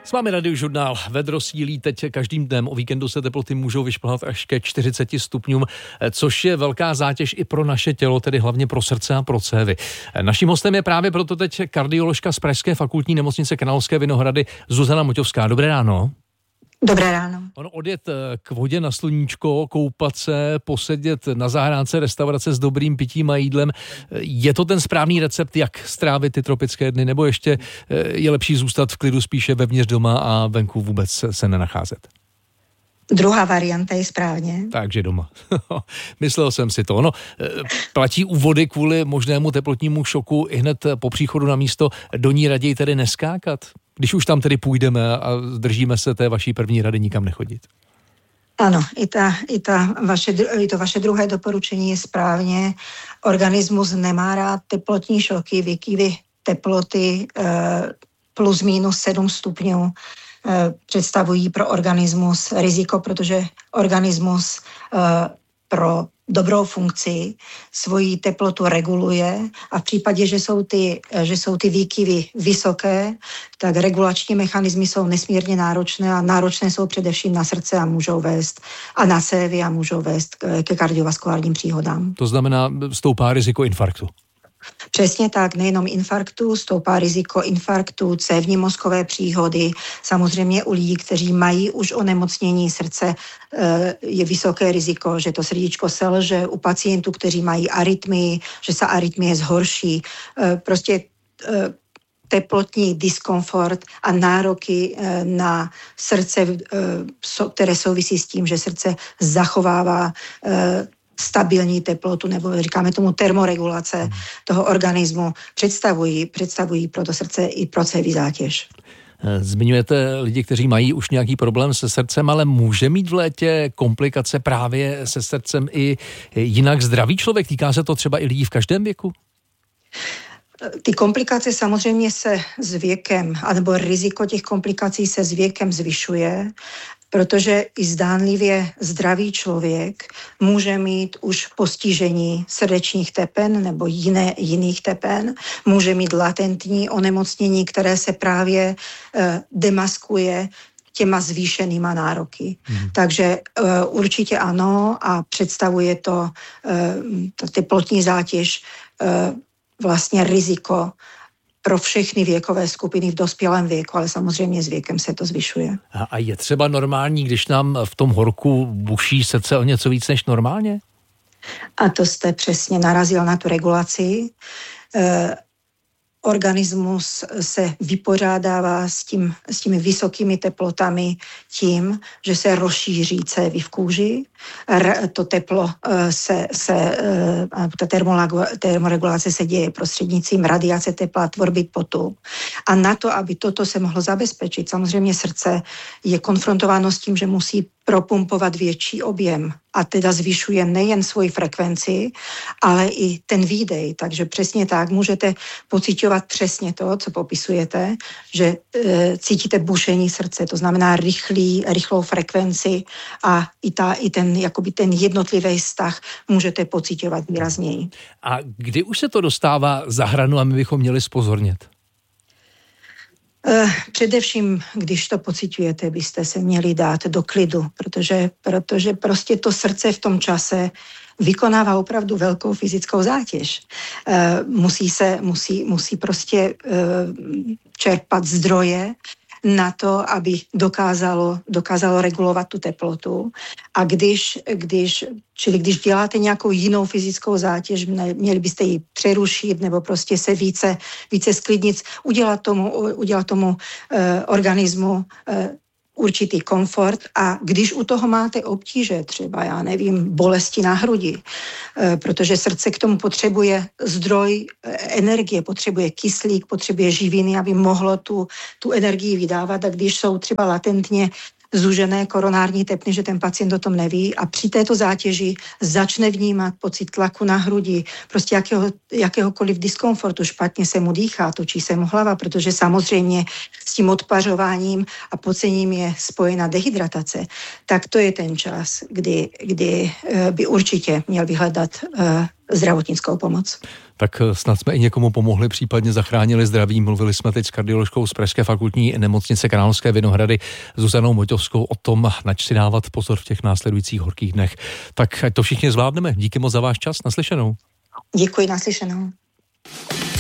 S vámi Radiožurnál. Vedro sílí teď každým dnem. O víkendu se teploty můžou vyšplhat až ke 40 stupňům, což je velká zátěž i pro naše tělo, tedy hlavně pro srdce a pro cévy. Naším hostem je právě proto teď kardioložka z Pražské fakultní nemocnice Královské Vinohrady Zuzana Moťovská. Dobré ráno. Dobré ráno. Ono odjet k vodě na sluníčko, koupat se, posedět na zahrádce restaurace s dobrým pitím a jídlem. Je to ten správný recept, jak strávit ty tropické dny, nebo ještě je lepší zůstat v klidu spíše vevnitř doma a venku vůbec se nenacházet? Druhá varianta je správně. Takže doma. Myslel jsem si to. Ono platí u vody kvůli možnému teplotnímu šoku i hned po příchodu na místo do ní raději tedy neskákat? Když už tam tedy půjdeme a držíme se té vaší první rady nikam nechodit. Ano, i to vaše druhé doporučení je správně. Organismus nemá rád teplotní šoky, výkyvy teploty plus minus 7 stupňů představují pro organismus riziko, protože organismus pro dobrou funkci svoji teplotu reguluje a v případě, že jsou ty výkyvy vysoké, tak regulační mechanismy jsou nesmírně náročné a náročné jsou především na srdce a můžou vést a na cévy a můžou vést ke kardiovaskulárním příhodám. To znamená, stoupá riziko infarktu. Přesně tak, nejenom infarktu, stoupá riziko infarktu, cévní mozkové příhody. Samozřejmě u lidí, kteří mají už onemocnění srdce, je vysoké riziko, že to srdíčko selže. U pacientů, kteří mají arytmii, že se arytmie zhorší. Prostě teplotní diskomfort a nároky na srdce, které souvisí s tím, že srdce zachovává stabilní teplotu, nebo říkáme tomu termoregulace toho organismu, představují pro to srdce i pro cévy zátěž. Zmiňujete lidi, kteří mají už nějaký problém se srdcem, ale může mít v létě komplikace právě se srdcem i jinak zdravý člověk? Týká se to třeba i lidí v každém věku? Ty komplikace samozřejmě se s věkem, anebo riziko těch komplikací se s věkem zvyšuje, protože i zdánlivě zdravý člověk může mít už postižení srdečních tepen nebo jiných tepen, může mít latentní onemocnění, které se právě demaskuje těma zvýšenýma nároky. Takže určitě ano a představuje to ta teplotní zátěž vlastně riziko pro všechny věkové skupiny v dospělém věku, ale samozřejmě s věkem se to zvyšuje. A je třeba normální, když nám v tom horku buší srdce o něco víc než normálně? A to jste přesně narazil na tu regulaci. Organismus se vypořádává s těmi vysokými teplotami tím, že se rozšíří cévy v kůži. To teplo ta termoregulace se děje prostřednictvím radiace tepla, tvorby potu. A na to, aby toto se mohlo zabezpečit, samozřejmě srdce je konfrontováno s tím, že musí propumpovat větší objem a teda zvyšuje nejen svoji frekvenci, ale i ten výdej. Takže přesně tak můžete pociťovat přesně to, co popisujete, že cítíte bušení srdce, to znamená rychlou frekvenci a i ten jednotlivý vztah můžete pociťovat výrazněji. A kdy už se to dostává za hranu a my bychom měli zpozornět? Především, když to pociťujete, byste se měli dát do klidu, protože prostě to srdce v tom čase vykonává opravdu velkou fyzickou zátěž. Musí prostě čerpat zdroje na to, aby dokázalo regulovat tu teplotu. A když děláte nějakou jinou fyzickou zátěž, měli byste ji přerušit nebo prostě se více sklidnit, udělat tomu organismu určitý komfort a když u toho máte obtíže, třeba, bolesti na hrudi, protože srdce k tomu potřebuje zdroj energie, potřebuje kyslík, potřebuje živiny, aby mohlo tu energii vydávat a když jsou třeba latentně zúžené koronární tepny, že ten pacient o tom neví a při této zátěži začne vnímat pocit tlaku na hrudi, prostě jakéhokoliv diskomfortu, špatně se mu dýchá, točí se mu hlava, protože samozřejmě s tím odpařováním a pocením je spojena dehydratace, tak to je ten čas, kdy by určitě měl vyhledat zdravotnickou pomoc. Tak snad jsme i někomu pomohli, případně zachránili zdraví. Mluvili jsme teď s kardioložkou z Pražské fakultní nemocnice Královské Vinohrady Zuzanou Moťovskou o tom, nač si dávat pozor v těch následujících horkých dnech. Tak ať to všichni zvládneme. Díky moc za váš čas. Naslyšenou. Děkuji, naslyšenou.